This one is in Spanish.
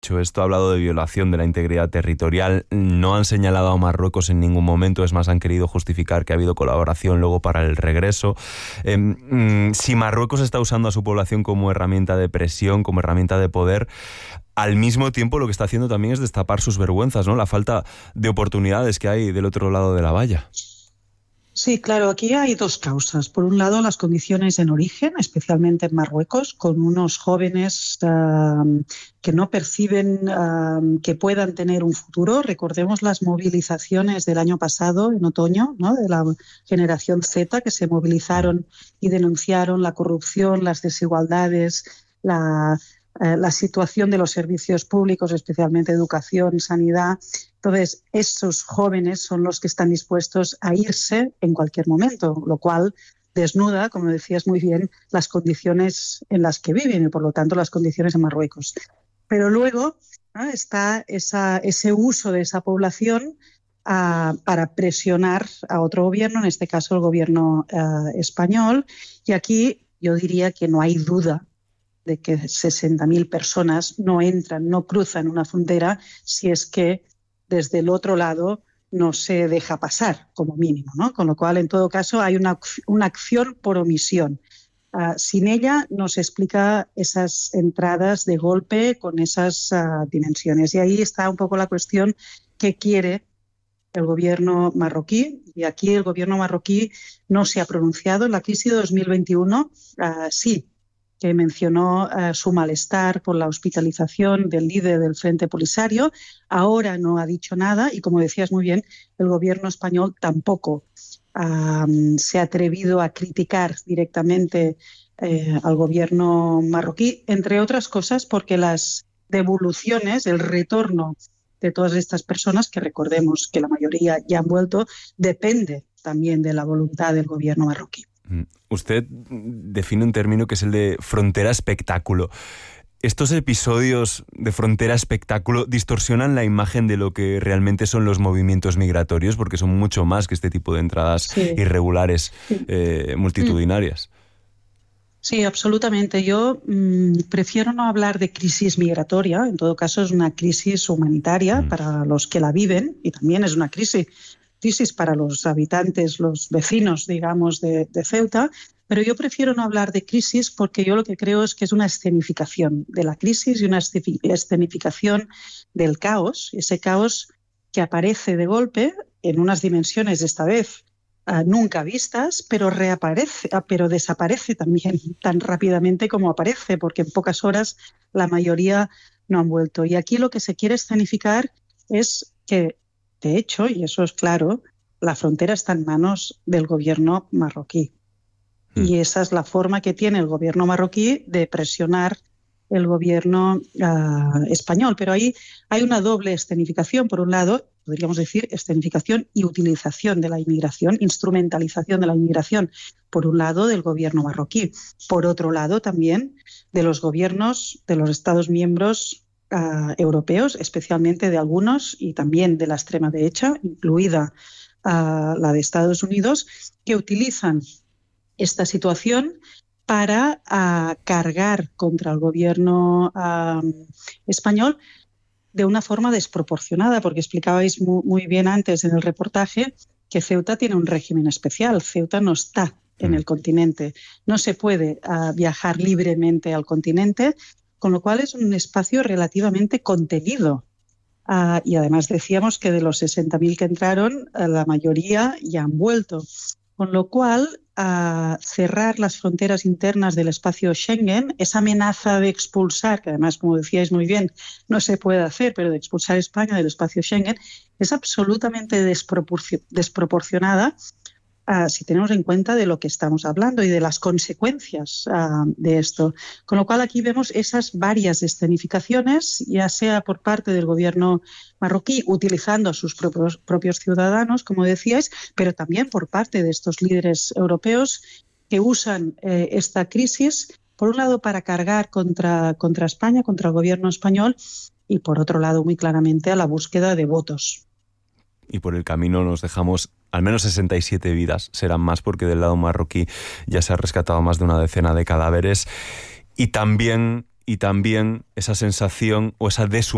dicho esto, ha hablado de violación de la integridad territorial, no han señalado a Marruecos en ningún momento, es más, han querido justificar que ha habido colaboración luego para el regreso. Si Marruecos está usando a su población como herramienta de presión, como herramienta de poder, al mismo tiempo lo que está haciendo también es destapar sus vergüenzas, ¿no? La falta de oportunidades que hay del otro lado de la valla. Sí, claro, aquí hay dos causas. Por un lado, las condiciones en origen, especialmente en Marruecos, con unos jóvenes que no perciben que puedan tener un futuro. Recordemos las movilizaciones del año pasado, en otoño, ¿no?, de la generación Z, que se movilizaron y denunciaron la corrupción, las desigualdades, la situación de los servicios públicos, especialmente educación, sanidad. Entonces, esos jóvenes son los que están dispuestos a irse en cualquier momento, lo cual desnuda, como decías muy bien, las condiciones en las que viven y, por lo tanto, las condiciones en Marruecos. Pero luego, ¿no?, está ese uso de esa población para presionar a otro gobierno, en este caso el gobierno español. Y aquí yo diría que no hay duda de que 60.000 personas no entran, no cruzan una frontera si es que desde el otro lado no se deja pasar, como mínimo, ¿no? Con lo cual, en todo caso, hay una acción por omisión. Sin ella no se explica esas entradas de golpe con esas dimensiones. Y ahí está un poco la cuestión que quiere el gobierno marroquí. Y aquí el gobierno marroquí no se ha pronunciado. En la crisis de 2021 sí que mencionó su malestar por la hospitalización del líder del Frente Polisario. Ahora no ha dicho nada y, como decías muy bien, el gobierno español tampoco se ha atrevido a criticar directamente al gobierno marroquí, entre otras cosas porque las devoluciones, el retorno de todas estas personas, que recordemos que la mayoría ya han vuelto, depende también de la voluntad del gobierno marroquí. Usted define un término que es el de frontera espectáculo. ¿Estos episodios de frontera espectáculo distorsionan la imagen de lo que realmente son los movimientos migratorios? Porque son mucho más que este tipo de entradas irregulares, multitudinarias. Sí, absolutamente. Yo prefiero no hablar de crisis migratoria. En todo caso, es una crisis humanitaria para los que la viven y también es una crisis para los habitantes, los vecinos, digamos, de Ceuta, pero yo prefiero no hablar de crisis porque yo lo que creo es que es una escenificación de la crisis y una escenificación del caos, ese caos que aparece de golpe en unas dimensiones esta vez nunca vistas, pero desaparece también tan rápidamente como aparece, porque en pocas horas la mayoría no han vuelto. Y aquí lo que se quiere escenificar es que, de hecho, y eso es claro, la frontera está en manos del gobierno marroquí. Y esa es la forma que tiene el gobierno marroquí de presionar el gobierno español. Pero ahí hay una doble escenificación. Por un lado, podríamos decir escenificación y utilización de la inmigración, instrumentalización de la inmigración, por un lado del gobierno marroquí. Por otro lado, también de los gobiernos de los Estados miembros europeos, especialmente de algunos y también de la extrema derecha, incluida la de Estados Unidos, que utilizan esta situación para cargar contra el gobierno español de una forma desproporcionada, porque explicabais muy bien antes en el reportaje que Ceuta tiene un régimen especial. Ceuta no está en el continente, no se puede viajar libremente al continente, con lo cual es un espacio relativamente contenido. Y además decíamos que de los 60.000 que entraron, la mayoría ya han vuelto. Con lo cual, cerrar las fronteras internas del espacio Schengen, esa amenaza de expulsar, que además, como decíais muy bien, no se puede hacer, pero de expulsar a España del espacio Schengen, es absolutamente desproporcionada si tenemos en cuenta de lo que estamos hablando y de las consecuencias de esto. Con lo cual aquí vemos esas varias escenificaciones, ya sea por parte del gobierno marroquí utilizando a sus propios ciudadanos, como decíais, pero también por parte de estos líderes europeos que usan esta crisis, por un lado para cargar contra España, contra el gobierno español, y por otro lado muy claramente a la búsqueda de votos. Y por el camino nos dejamos al menos 67 vidas, serán más porque del lado marroquí ya se ha rescatado más de una decena de cadáveres, y también esa sensación o esa deshumanidad